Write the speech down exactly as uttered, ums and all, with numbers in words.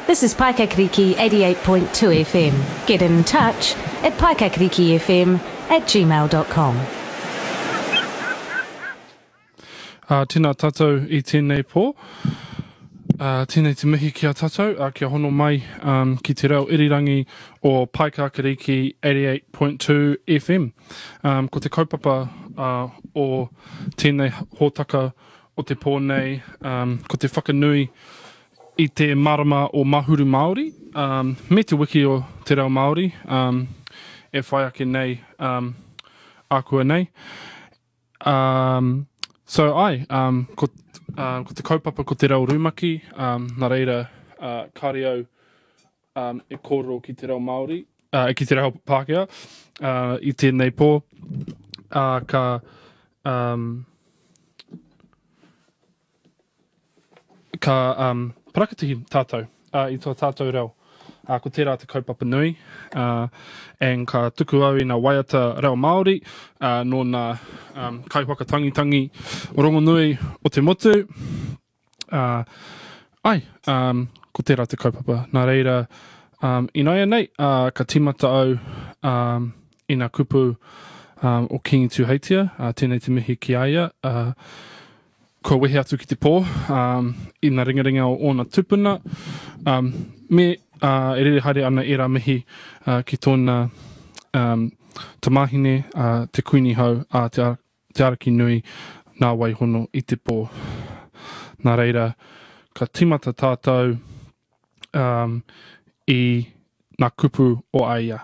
This is Paikakariki eighty-eight point two F M. Get in touch at paikakarikifm at gmail dot com. Uh, tēnā tātou I tēnei pō. Uh, tēnei te mihi kia tātou, uh, kia hono mai um, ki te reo irirangi o Paikakariki eighty-eight point two F M. Um, ko te kaupapa uh, o tēnei hōtaka o te pō nei, um, ko te whakanui I te marama o Mahuru Māori, um, me te wiki o te reo Māori, um, e whai ake nei, um, ākua nei. Um, so ai, um, ko, uh, ko te kaupapa ko te reo Rūmaki, um, nā reira, uh, kario um, e kōrero ki te reo Māori, uh, ki te reo Pākehā, uh, I tēnei pō, uh, ka... Um, ka um, parakatihi tātou uh, I tō tātou reo. Uh, ko tērā te kaupapa nui, uh, and ka tuku au I ngā waiata reo Māori, uh, no ngā um, kaiwhaka tangitangi rongonui o te motu. Uh, ai, um, ko tērā te kaupapa. Nā reira, um, I nāia nei, uh, ka timata au um, I ngā kupu um, o Kingi Tūheitia, uh, tēnei te mihi ki aia, uh, ko wehe atu ki te pō, um, I ngā ringaringa o ōna tupuna. Um, me, uh, e rere haere ana e rā mihi uh, ki tōna um, tamahine, uh, te kuini hau, uh, te, ar te araki nui, nā waihono I te pō. Nā reira, ka timata tātou um, I ngā kupu o aia.